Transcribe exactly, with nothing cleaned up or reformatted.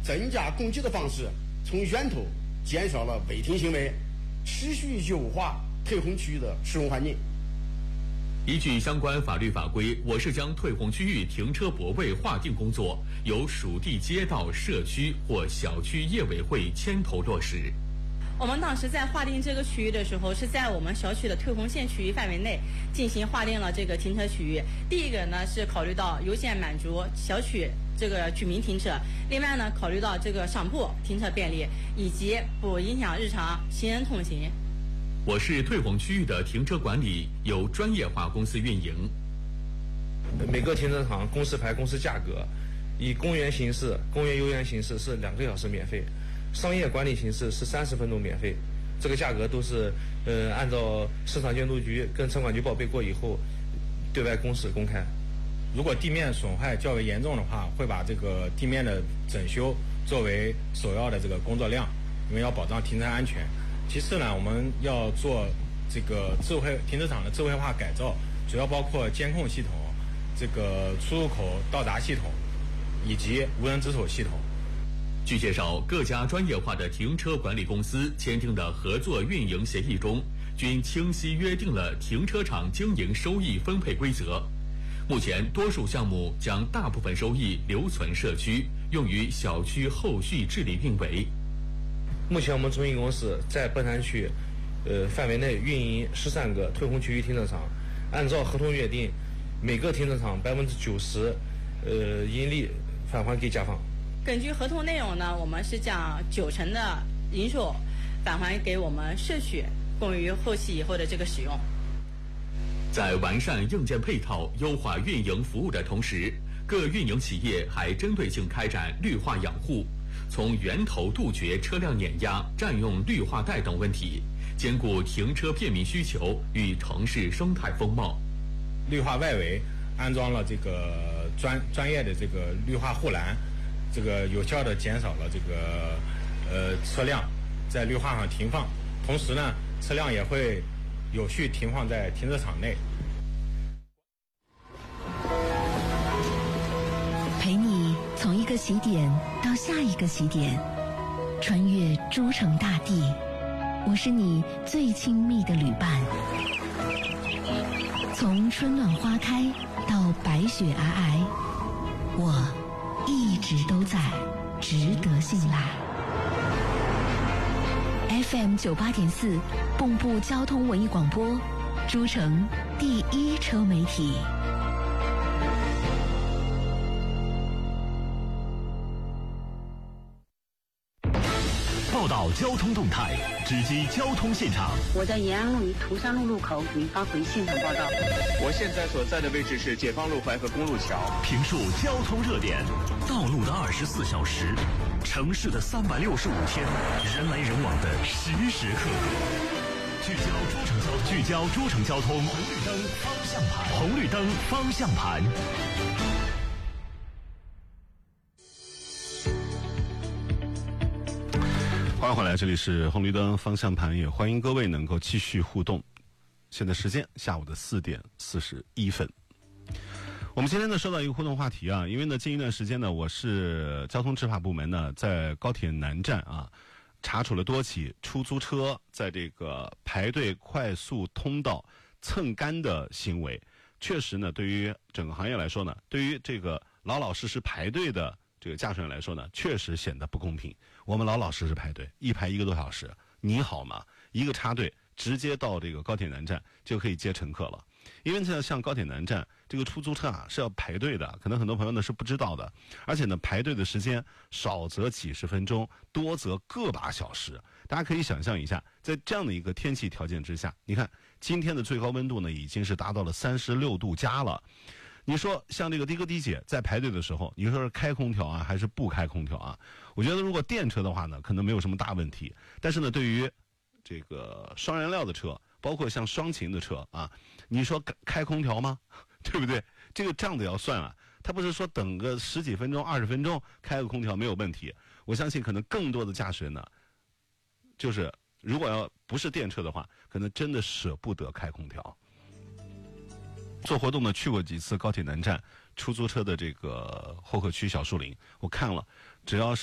增加供给的方式，从源头减少了违停行为，持续优化退洪区域的使用环境。 依据相关法律法规，我市将退洪区域停车泊位划定工作由属地街道、社区或小区业委会牵头落实。 我们当时在划定这个区域的时候，是在我们小区的退洪线区域范围内进行划定了这个停车区域。第一个呢是考虑到优先满足小区这个居民停车，另外呢考虑到这个商铺停车便利，以及不影响日常行人通行。 我市退洪区域的停车管理由专业化公司运营。 每个停车场公示牌公示价格，以公园形式、公园游园形式是两个小时免费，商业管理形式是三十分钟免费。这个价格都是呃按照市场监督局跟城管局报备过以后对外公示公开。 如果地面损坏较为严重的话，会把这个地面的整修作为首要的这个工作量，因为要保障停车安全。其次呢，我们要做这个智慧停车场的智慧化改造，主要包括监控系统、这个出入口到达系统以及无人值守系统。 据介绍，各家专业化的停车管理公司签订的合作运营协议中，均清晰约定了停车场经营收益分配规则。目前，多数项目将大部分收益留存社区，用于小区后续治理运维。 目前我们中营公司在奔山区，呃范围内运营十三个退洪区域停车场，按照合同约定，每个停车场百分之九十，呃盈利返还给甲方。 根据合同内容呢，我们是将九成的营收返还给我们社区，供于后期以后的这个使用。 在完善硬件配套、优化运营服务的同时，各运营企业还针对性开展绿化养护，从源头杜绝车辆碾压、占用绿化带等问题，兼顾停车便民需求与城市生态风貌。 绿化外围安装了这个专专业的这个绿化护栏，这个有效地减少了这个呃车辆在绿化上停放，同时呢，车辆也会有序停放在停车场内。 陪你从一个起点到下一个起点，穿越诸城大地，我是你最亲密的旅伴。从春暖花开到白雪皑皑，我一直都在，值得信赖。F M 九八点四，蚌埠交通文艺广播，诸城第一车媒体。 报道交通动态，直击交通现场。 我在延安路与涂山路路口给您发回现场报道。 我现在所在的位置是解放路淮河公路桥。 评述交通热点，道路的二十四小时，城市的三百六十五天，人来人往的时时刻刻。聚焦诸城交通，聚焦诸城交通，红绿灯方向盘，红绿灯方向盘。 欢迎回来，这里是红绿灯方向盘，也欢迎各位能够继续互动。现在时间下午的四点四十一分。我们今天呢收到一个互动话题啊，因为呢近一段时间呢，我是交通执法部门呢在高铁南站啊查处了多起出租车在这个排队快速通道蹭杆的行为。确实呢，对于整个行业来说呢，对于这个老老实实排队的这个驾驶员来说呢，确实显得不公平。我们老老实实排队，一排一个多小时，你好吗？一个插队，直接到这个高铁南站就可以接乘客了。因为像像高铁南站这个出租车啊是要排队的，可能很多朋友呢是不知道的，而且呢排队的时间少则几十分钟，多则个把小时。大家可以想象一下，在这样的一个天气条件之下，你看今天的最高温度呢已经是达到了三十六度加了。你说像这个的哥的姐在排队的时候，你说是开空调啊还是不开空调啊？我觉得如果电车的话呢，可能没有什么大问题。但是呢，对于这个双燃料的车，包括像双擎的车啊，你说开空调吗？对不对？这个账得要算啊。他不是说等个十几分钟、二十分钟开个空调没有问题。我相信可能更多的驾驶员呢，就是如果要不是电车的话，可能真的舍不得开空调。做活动呢，去过几次高铁南站出租车的这个候客区小树林，我看了，只要是